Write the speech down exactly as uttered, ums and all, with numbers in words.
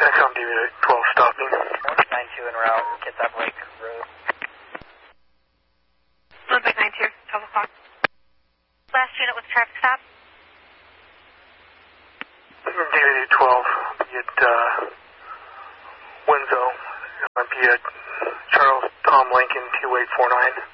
Excom D V twelve stopping. one nine two en route, Kitsap Lake Road. Olympic nine two, twelve o'clock. Last unit with traffic stop. D V twelve, be at uh, Windsor. It might be at Charles Tom Lincoln two eight four nine.